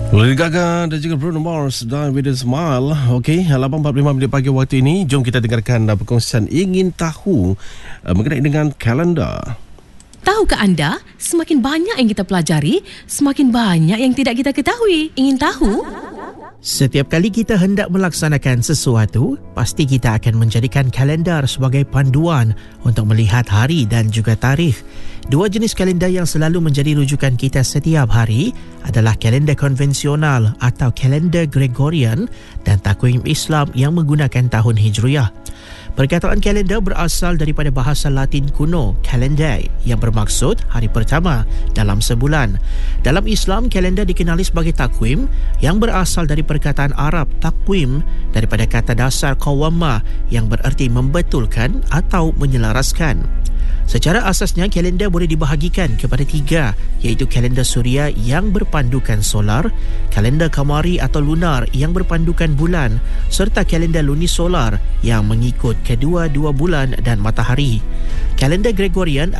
Lady Gaga dan juga Bruno Mars, Die With A Smile. Okey, 8.45 minit pagi waktu ini. Jom kita dengarkan perkongsian ingin tahu mengenai dengan kalender. Tahukah anda, semakin banyak yang kita pelajari, semakin banyak yang tidak kita ketahui. Ingin tahu? Setiap kali kita hendak melaksanakan sesuatu, pasti kita akan menjadikan kalender sebagai panduan untuk melihat hari dan juga tarikh. Dua jenis kalender yang selalu menjadi rujukan kita setiap hari adalah kalender konvensional atau kalender Gregorian dan takwim Islam yang menggunakan tahun Hijriah. Perkataan kalender berasal daripada bahasa Latin kuno, kalendae, yang bermaksud hari pertama dalam sebulan. Dalam Islam, kalender dikenali sebagai takwim yang berasal dari perkataan Arab takwim daripada kata dasar qawama yang bererti membetulkan atau menyelaraskan. Secara asasnya, kalender boleh dibahagikan kepada tiga, iaitu kalender suria yang berpandukan solar, kalender kamari atau lunar yang berpandukan bulan, serta kalender lunisolar yang mengikut kedua-dua bulan dan matahari. Kalender Gregorian